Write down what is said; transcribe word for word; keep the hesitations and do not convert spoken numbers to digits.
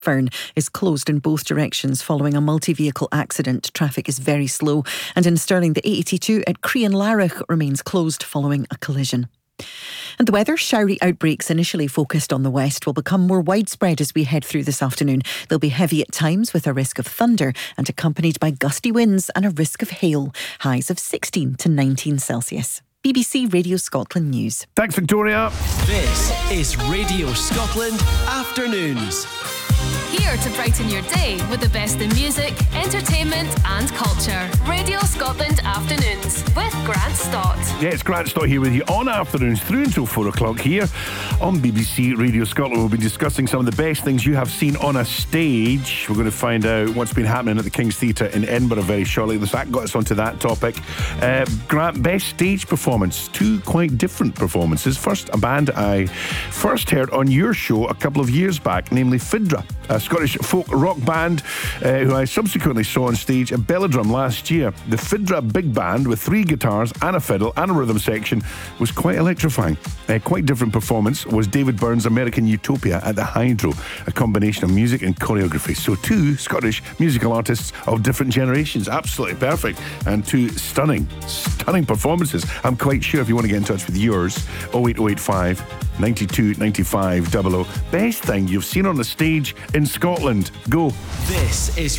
Fern is closed in both directions following a multi-vehicle accident. Traffic is very slow. And in Stirling, the A eighty-two at Crean-Larach remains closed following a collision. And the weather, showery outbreaks initially focused on the west will become more widespread as we head through this afternoon. They'll be heavy at times with a risk of thunder and accompanied by gusty winds and a risk of hail. Highs of sixteen to nineteen Celsius. B B C Radio Scotland News. Thanks, Victoria. This is Radio Scotland Afternoons. Here to brighten your day with the best in music, entertainment and culture. Radio Scotland Afternoons with Grant Stott. Yeah, it's Grant Stott here with you on Afternoons through until four o'clock here on B B C Radio Scotland. We'll be discussing some of the best things you have seen on a stage. We're going to find out what's been happening at the King's Theatre in Edinburgh very shortly. That got us onto that topic. Uh, Grant, best stage performance. Two quite different performances. First, a band I first heard on your show a couple of years back, namely Fidra, a Scottish folk rock band uh, who I subsequently saw on stage at Belladrum last year. The Fidra big band with three guitars and a fiddle and a rhythm section was quite electrifying. A quite different performance was David Byrne's American Utopia at the Hydro, a combination of music and choreography. So two Scottish musical artists of different generations. Absolutely perfect. And two stunning, stunning performances. I'm quite sure if you want to get in touch with yours, oh eight oh eight five, nine two nine five, double oh. Best thing you've seen on the stage in Scotland. Go. This is